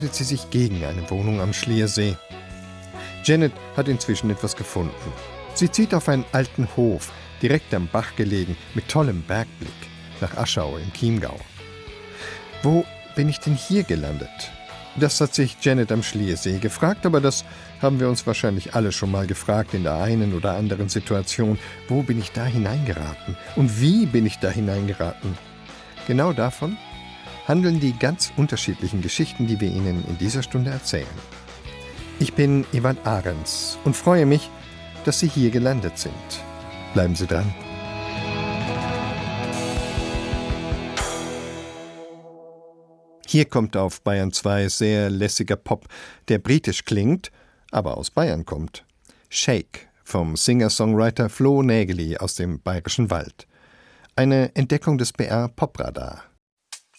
Sie sich gegen eine Wohnung am Schliersee. Janet hat inzwischen etwas gefunden. Sie zieht auf einen alten Hof, direkt am Bach gelegen, mit tollem Bergblick, nach Aschau im Chiemgau. Wo bin ich denn hier gelandet? Das hat sich Janet am Schliersee gefragt, aber das haben wir uns wahrscheinlich alle schon mal gefragt in der einen oder anderen Situation. Wo bin ich da hineingeraten? Und wie bin ich da hineingeraten? Genau davon handeln die ganz unterschiedlichen Geschichten, die wir Ihnen in dieser Stunde erzählen. Ich bin Ewald Ahrens und freue mich, dass Sie hier gelandet sind. Bleiben Sie dran. Hier kommt auf Bayern 2 sehr lässiger Pop, der britisch klingt, aber aus Bayern kommt. Shake vom Singer-Songwriter Flo Nägeli aus dem Bayerischen Wald. Eine Entdeckung des BR Popradarr.